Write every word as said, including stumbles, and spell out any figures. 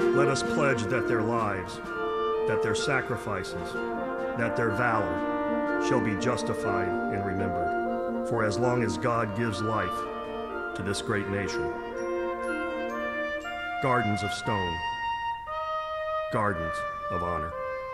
Let us pledge that their lives, that their sacrifices, that their valor shall be justified and remembered, for as long as God gives life to this great nation. Gardens of stone, gardens of honor.